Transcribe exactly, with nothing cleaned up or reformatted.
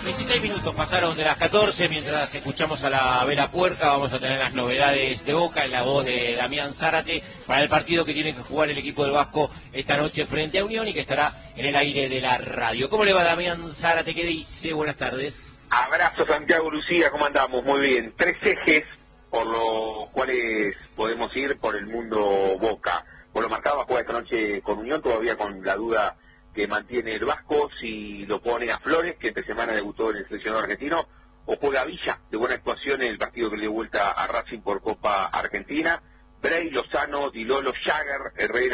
veintiséis minutos pasaron de las catorce, mientras escuchamos a la Vela Puerca, vamos a tener las novedades de Boca en la voz de Damián Zárate para el partido que tiene que jugar el equipo del Vasco esta noche frente a Unión y que estará en el aire de la radio. ¿Cómo le va Damián Zárate? ¿Qué dice? Buenas tardes. Abrazo Santiago Lucía, ¿cómo andamos? Muy bien. Tres ejes por los cuales podemos ir por el mundo Boca. Por lo marcado, juega esta noche con Unión, todavía con la duda que mantiene el Vasco, si lo pone a Flores, que entre semana debutó en el seleccionado argentino, o juega Villa, de buena actuación en el partido que le dio vuelta a Racing por Copa Argentina. Bray, Lozano, Dilolo, Jagger, Herrera